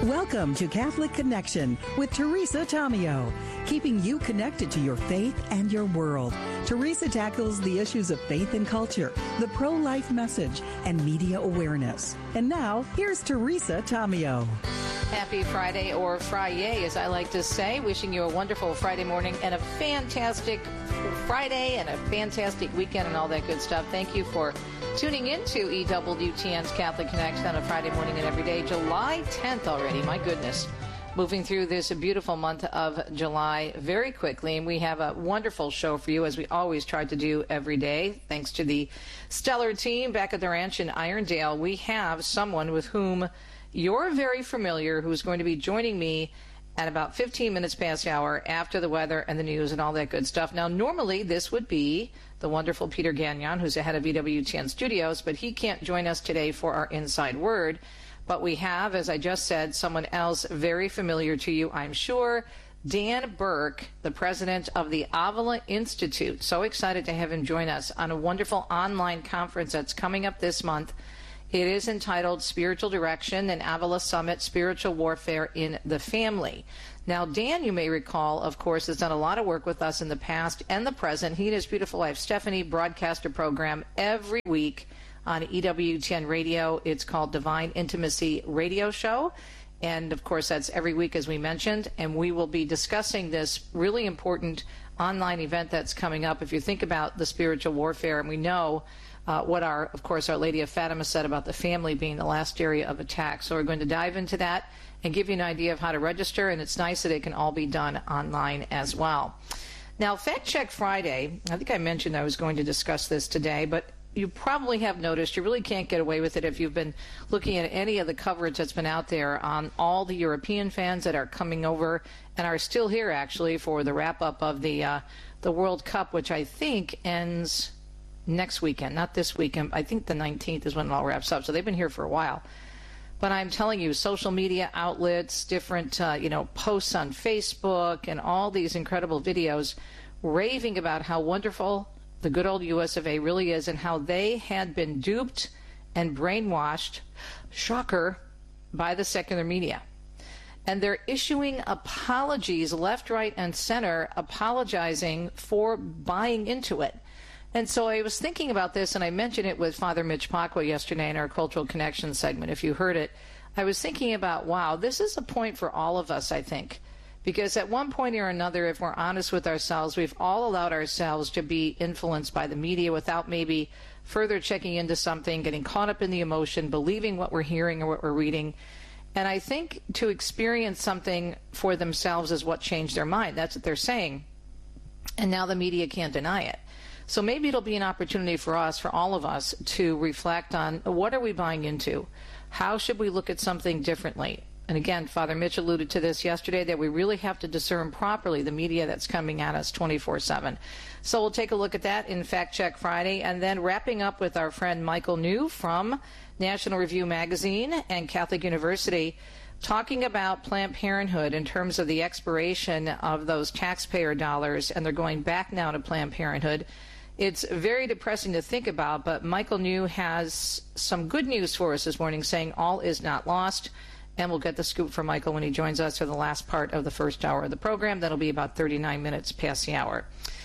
Welcome to Catholic Connection with Teresa Tomeo, keeping you connected to your faith and your world. Teresa tackles the issues of faith and culture, the pro-life message, and media awareness. And now, here's Teresa Tomeo. Happy Friday, or Friday, as I like to say. Wishing you a wonderful Friday morning and a fantastic Friday and a fantastic weekend and all that good stuff. Thank you for tuning in to EWTN's Catholic Connection on a Friday morning and every day. July 10th already, my goodness. Moving through this beautiful month of July very quickly, and we have a wonderful show for you, as we always try to do every day. Thanks to the stellar team back at the ranch in Irondale, we have someone with whom you're very familiar, who's going to be joining me at about 15 minutes past the hour after the weather and the news and all that good stuff. Now, normally this would be the wonderful Peter Gagnon, who's the head of EWTN Studios, but he can't join us today for our Inside Word. But we have, as I just said, someone else very familiar to you, I'm sure, Dan Burke, the president of the Avila Institute. So excited to have him join us on a wonderful online conference that's coming up this month. It is entitled Spiritual Direction and Avila Summit, Spiritual Warfare in the Family. Now, Dan, you may recall, of course, has done a lot of work with us in the past and the present. He and his beautiful wife, Stephanie, broadcast a program every week on EWTN Radio. It's called Divine Intimacy Radio Show. And, of course, that's every week, as we mentioned. And we will be discussing this really important online event that's coming up. If you think about the spiritual warfare, and we know what Our Lady of Fatima said about the family being the last area of attack. So we're going to dive into that and give you an idea of how to register, and it's nice that it can all be done online as well. Now, Fact Check Friday, I think I mentioned I was going to discuss this today, but you probably have noticed you really can't get away with it if you've been looking at any of the coverage that's been out there on all the European fans that are coming over and are still here, actually, for the wrap-up of the World Cup, which I think ends next weekend, not this weekend. I think the 19th is when it all wraps up, so they've been here for a while. But I'm telling you, social media outlets, different posts on Facebook, and all these incredible videos raving about how wonderful the good old US of A really is, and how they had been duped and brainwashed, shocker, by the secular media. And they're issuing apologies left, right, and center, apologizing for buying into it. And so I was thinking about this, and I mentioned it with Father Mitch Pacwa yesterday in our Cultural Connection segment, if you heard it. I was thinking about, wow, this is a point for all of us, I think. Because at one point or another, if we're honest with ourselves, we've all allowed ourselves to be influenced by the media without maybe further checking into something, getting caught up in the emotion, believing what we're hearing or what we're reading. And I think to experience something for themselves is what changed their mind. That's what they're saying. And now the media can't deny it. So maybe it'll be an opportunity for us, for all of us, to reflect on what are we buying into? How should we look at something differently? And again, Father Mitch alluded to this yesterday, that we really have to discern properly the media that's coming at us 24/7. So we'll take a look at that in Fact Check Friday, and then wrapping up with our friend Michael New from National Review Magazine and Catholic University, talking about Planned Parenthood in terms of the expiration of those taxpayer dollars, and they're going back now to Planned Parenthood. It's very depressing to think about, but Michael New has some good news for us this morning, saying all is not lost. And we'll get the scoop from Michael when he joins us for the last part of the first hour of the program. That'll be about 39 minutes past the hour.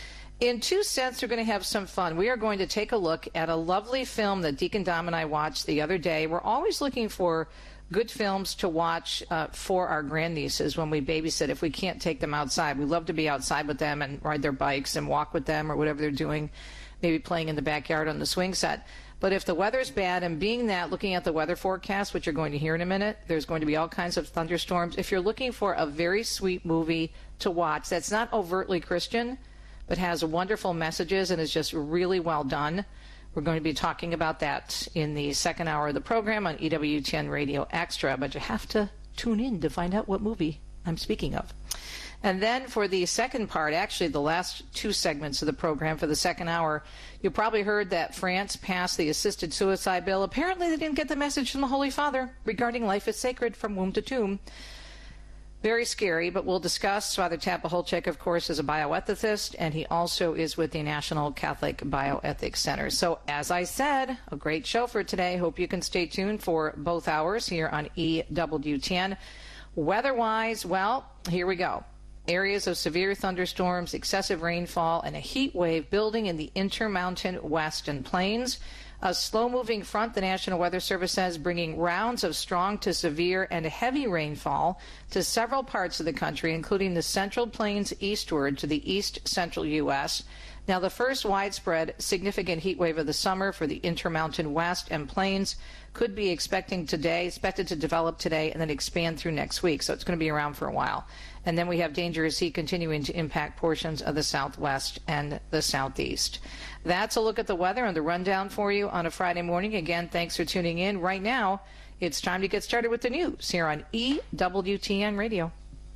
In 2 cents, we're going to have some fun. We are going to take a look at a lovely film that Deacon Dom and I watched the other day. We're always looking for good films to watch for our grandnieces when we babysit, if we can't take them outside. We love to be outside with them and ride their bikes and walk with them or whatever they're doing, maybe playing in the backyard on the swing set. But if the weather's bad, and being that, looking at the weather forecast, which you're going to hear in a minute, there's going to be all kinds of thunderstorms. If you're looking for a very sweet movie to watch that's not overtly Christian, but has wonderful messages and is just really well done, we're going to be talking about that in the second hour of the program on EWTN Radio Extra. But you have to tune in to find out what movie I'm speaking of. And then for the second part, actually the last 2 segments of the program for the second hour, you probably heard that France passed the assisted suicide bill. Apparently they didn't get the message from the Holy Father regarding life is sacred from womb to tomb. Very scary, but we'll discuss. Father Tapaholchek, of course, is a bioethicist, and he also is with the National Catholic Bioethics Center. So, as I said, a great show for today. Hope you can stay tuned for both hours here on EWTN. Weather-wise, well, here we go. Areas of severe thunderstorms, excessive rainfall, and a heat wave building in the Intermountain Western Plains. A slow-moving front, the National Weather Service says, bringing rounds of strong to severe and heavy rainfall to several parts of the country, including the Central Plains eastward to the east-central U.S. Now, the first widespread significant heat wave of the summer for the Intermountain West and Plains could be expected to develop today and then expand through next week. So it's going to be around for a while. And then we have dangerous heat continuing to impact portions of the southwest and the southeast. That's a look at the weather and the rundown for you on a Friday morning. Again, thanks for tuning in. Right now, it's time to get started with the news here on EWTN Radio.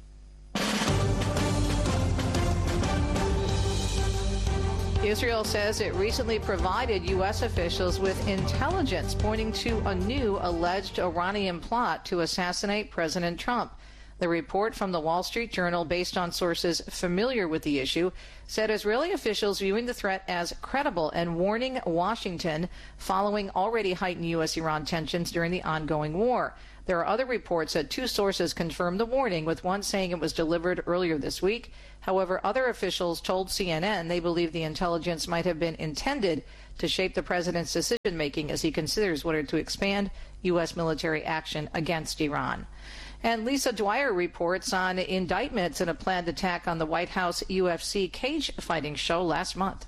Israel says it recently provided U.S. officials with intelligence pointing to a new alleged Iranian plot to assassinate President Trump. The report from the Wall Street Journal, based on sources familiar with the issue, said Israeli officials viewing the threat as credible and warning Washington following already heightened U.S.-Iran tensions during the ongoing war. There are other reports that two sources confirmed the warning, with one saying it was delivered earlier this week. However, other officials told CNN they believe the intelligence might have been intended to shape the president's decision-making as he considers whether to expand U.S. military action against Iran. And Lisa Dwyer reports on indictments in a planned attack on the White House UFC cage fighting show last month.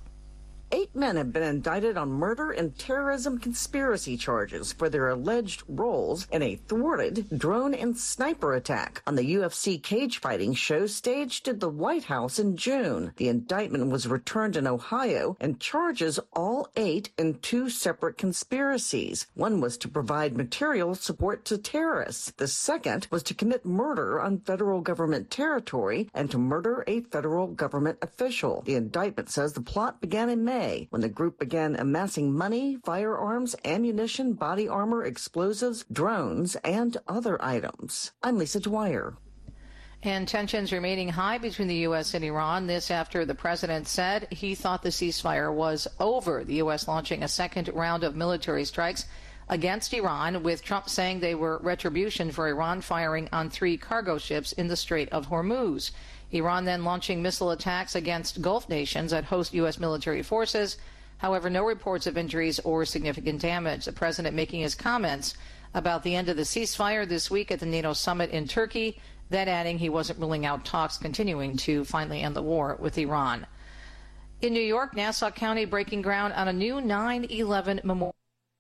8 men have been indicted on murder and terrorism conspiracy charges for their alleged roles in a thwarted drone and sniper attack on the UFC cage fighting show staged at the White House in June. The indictment was returned in Ohio and charges all 8 in 2 separate conspiracies. One was to provide material support to terrorists. The second was to commit murder on federal government territory and to murder a federal government official. The indictment says the plot began in May, when the group began amassing money, firearms, ammunition, body armor, explosives, drones, and other items. I'm Lisa Dwyer. And tensions remaining high between the U.S. and Iran. This after the president said he thought the ceasefire was over. The U.S. launching a second round of military strikes against Iran, with Trump saying they were retribution for Iran firing on 3 cargo ships in the Strait of Hormuz. Iran then launching missile attacks against Gulf nations that host U.S. military forces. However, no reports of injuries or significant damage. The president making his comments about the end of the ceasefire this week at the NATO summit in Turkey, then adding he wasn't ruling out talks continuing to finally end the war with Iran. In New York, Nassau County breaking ground on a new 9/11 memorial.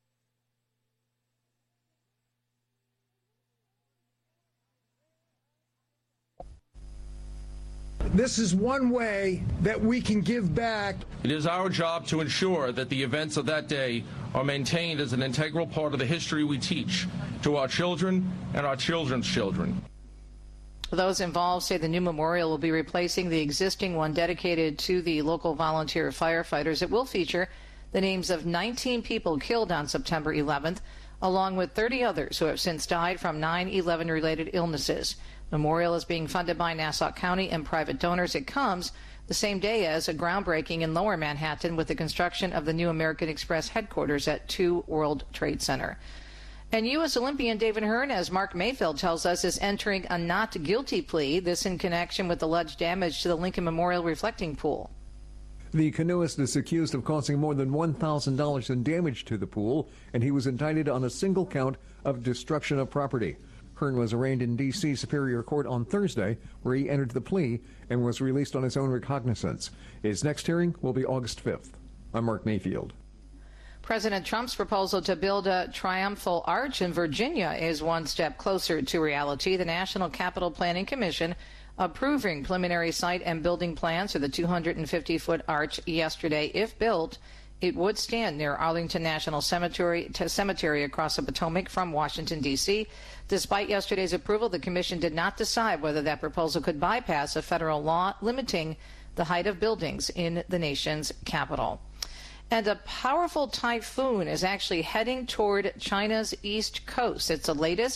This is one way that we can give back. It is our job to ensure that the events of that day are maintained as an integral part of the history we teach to our children and our children's children. Those involved say the new memorial will be replacing the existing one dedicated to the local volunteer firefighters. It will feature the names of 19 people killed on September 11th, along with 30 others who have since died from 9/11 related illnesses. Memorial is being funded by Nassau County and private donors. It comes the same day as a groundbreaking in Lower Manhattan with the construction of the new American Express headquarters at 2 World Trade Center. And U.S. Olympian David Hearn, as Mark Mayfield tells us, is entering a not guilty plea, this in connection with alleged damage to the Lincoln Memorial reflecting pool. The canoeist is accused of causing more than $1,000 in damage to the pool, and he was indicted on a single count of destruction of property. Hearn was arraigned in D.C. Superior Court on Thursday, where he entered the plea and was released on his own recognizance. His next hearing will be August 5th. I'm Mark Mayfield. President Trump's proposal to build a triumphal arch in Virginia is one step closer to reality. The National Capital Planning Commission approving preliminary site and building plans for the 250-foot arch yesterday. If built, it would stand near Arlington National Cemetery across the Potomac from Washington, D.C. Despite yesterday's approval, the commission did not decide whether that proposal could bypass a federal law limiting the height of buildings in the nation's capital. And a powerful typhoon is actually heading toward China's east coast. It's the latest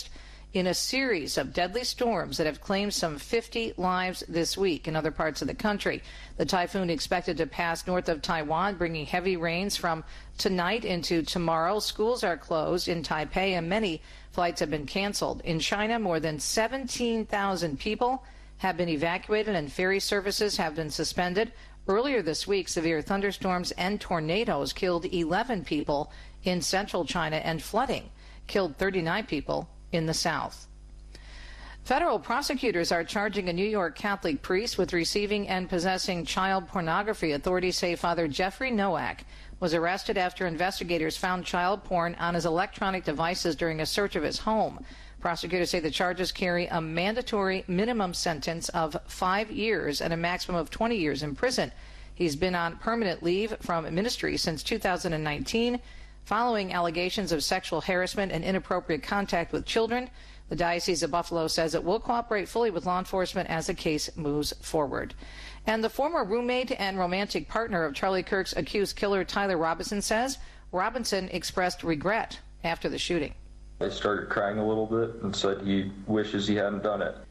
in a series of deadly storms that have claimed some 50 lives this week in other parts of the country. The typhoon expected to pass north of Taiwan, bringing heavy rains from tonight into tomorrow. Schools are closed in Taipei and many flights have been canceled. In China, more than 17,000 people have been evacuated and ferry services have been suspended. Earlier this week, severe thunderstorms and tornadoes killed 11 people in central China, and flooding killed 39 people in the south. Federal prosecutors are charging a New York Catholic priest with receiving and possessing child pornography. Authorities say Father Jeffrey Nowak was arrested after investigators found child porn on his electronic devices during a search of his home. Prosecutors say the charges carry a mandatory minimum sentence of 5 years and a maximum of 20 years in prison. He's been on permanent leave from ministry since 2019 following allegations of sexual harassment and inappropriate contact with children. The Diocese of Buffalo says it will cooperate fully with law enforcement as the case moves forward. And the former roommate and romantic partner of Charlie Kirk's accused killer, Tyler Robinson, says Robinson expressed regret after the shooting. He started crying a little bit and said he wishes he hadn't done it.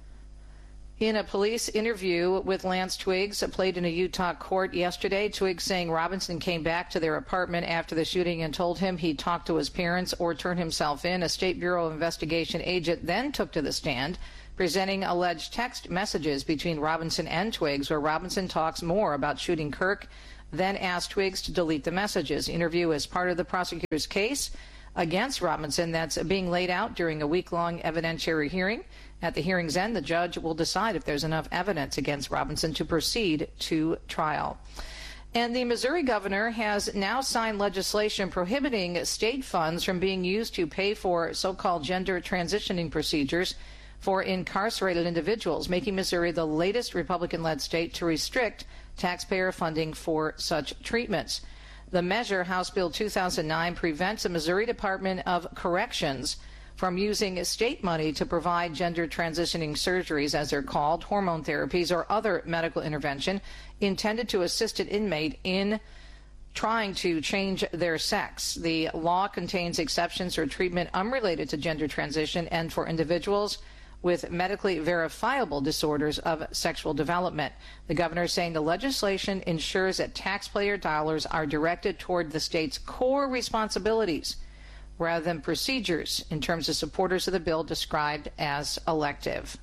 In a police interview with Lance Twiggs, played in a Utah court yesterday, Twiggs saying Robinson came back to their apartment after the shooting and told him he'd talk to his parents or turn himself in. A State Bureau of Investigation agent then took to the stand, presenting alleged text messages between Robinson and Twiggs, where Robinson talks more about shooting Kirk, then asked Twiggs to delete the messages. Interview is part of the prosecutor's case against Robinson that's being laid out during a week-long evidentiary hearing. At the hearing's end, the judge will decide if there's enough evidence against Robinson to proceed to trial. And the Missouri governor has now signed legislation prohibiting state funds from being used to pay for so-called gender transitioning procedures for incarcerated individuals, making Missouri the latest Republican-led state to restrict taxpayer funding for such treatments. The measure, House Bill 2009, prevents the Missouri Department of Corrections from using state money to provide gender transitioning surgeries, as they're called, hormone therapies, or other medical intervention intended to assist an inmate in trying to change their sex. The law contains exceptions for treatment unrelated to gender transition and for individuals with medically verifiable disorders of sexual development. The governor is saying the legislation ensures that taxpayer dollars are directed toward the state's core responsibilities rather than procedures, in terms of supporters of the bill described as elective.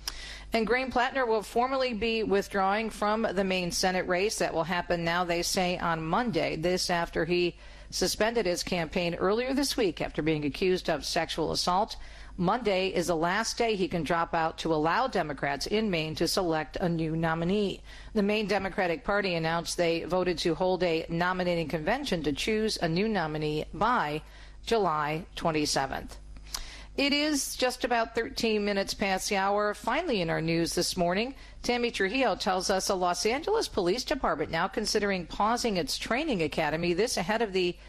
And Graham Plattner will formally be withdrawing from the Maine Senate race. That will happen now, they say, on Monday. This after he suspended his campaign earlier this week after being accused of sexual assault. Monday is the last day he can drop out to allow Democrats in Maine to select a new nominee. The Maine Democratic Party announced they voted to hold a nominating convention to choose a new nominee by July 27th. It is just about 13 minutes past the hour. Finally, in our news this morning, Tammy Trujillo tells us a Los Angeles Police Department now considering pausing its training academy, this ahead of the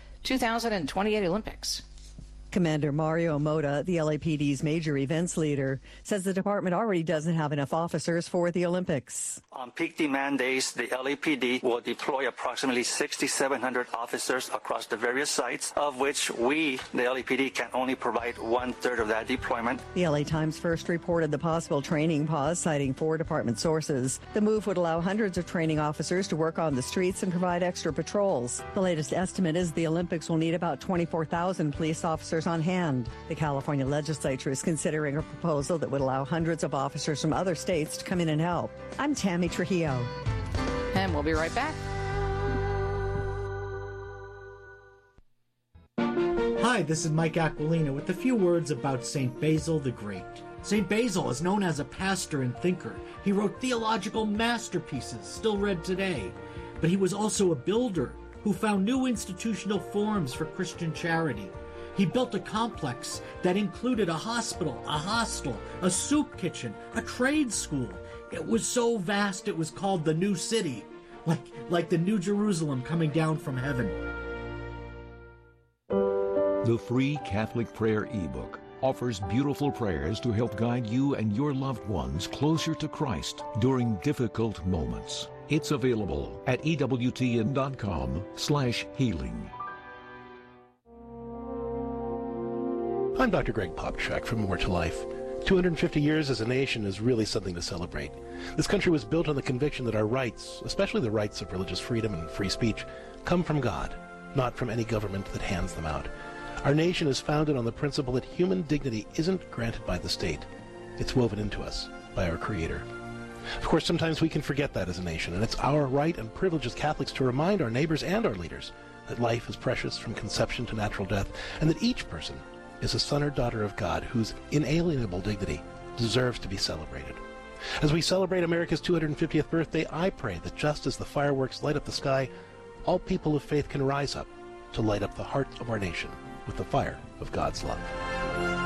2028 Olympics. Commander Mario Mota, the LAPD's major events leader, says the department already doesn't have enough officers for the Olympics. On peak demand days, the LAPD will deploy approximately 6,700 officers across the various sites, of which we, the LAPD, can only provide 1/3 of that deployment. The LA Times first reported the possible training pause, citing 4 department sources. The move would allow hundreds of training officers to work on the streets and provide extra patrols. The latest estimate is the Olympics will need about 24,000 police officers on hand. The California legislature is considering a proposal that would allow hundreds of officers from other states to come in and help. I'm Tammy Trujillo. And we'll be right back. Hi, this is Mike Aquilina with a few words about St. Basil the Great. St. Basil is known as a pastor and thinker. He wrote theological masterpieces still read today. But he was also a builder who found new institutional forms for Christian charity. He built a complex that included a hospital, a hostel, a soup kitchen, a trade school. It was so vast it was called the New City, like the New Jerusalem coming down from heaven. The free Catholic Prayer ebook offers beautiful prayers to help guide you and your loved ones closer to Christ during difficult moments. It's available at EWTN.com/healing. I'm Dr. Greg Popchak from More to Life. 250 years as a nation is really something to celebrate. This country was built on the conviction that our rights, especially the rights of religious freedom and free speech, come from God, not from any government that hands them out. Our nation is founded on the principle that human dignity isn't granted by the state. It's woven into us by our Creator. Of course, sometimes we can forget that as a nation, and it's our right and privilege as Catholics to remind our neighbors and our leaders that life is precious from conception to natural death, and that each person is a son or daughter of God whose inalienable dignity deserves to be celebrated. As we celebrate America's 250th birthday, I pray that just as the fireworks light up the sky, all people of faith can rise up to light up the heart of our nation with the fire of God's love.